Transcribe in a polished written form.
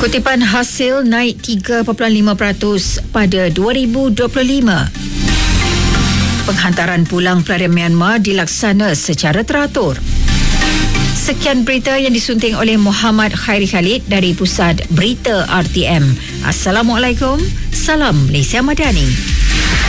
Kutipan hasil naik 3.5% pada 2025. Penghantaran pulang pelarian Myanmar dilaksana secara teratur. Sekian berita yang disunting oleh Muhammad Khairi Khalid dari Pusat Berita RTM. Assalamualaikum. Salam Malaysia Madani.